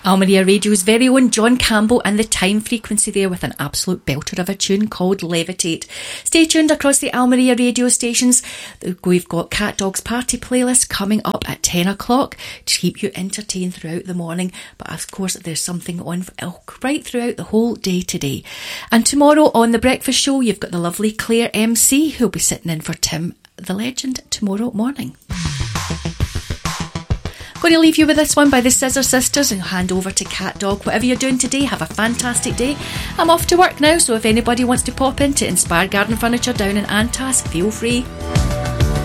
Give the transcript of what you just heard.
Almeria Radio's very own John Campbell and the Time Frequency there with an absolute belter of a tune called Levitate. Stay tuned across the Almeria radio stations. We've got Cat Dog's party playlist coming up at 10 o'clock to keep you entertained throughout the morning. But of course, there's something on right throughout the whole day today. And tomorrow on The Breakfast Show, you've got the lovely Claire MC who'll be sitting in for Tim the Legend tomorrow morning. Going to leave you with this one by the Scissor Sisters and hand over to Cat Dog. Whatever you're doing today, have a fantastic day. I'm off to work now, so if anybody wants to pop into Inspired Garden Furniture down in Antas, feel free.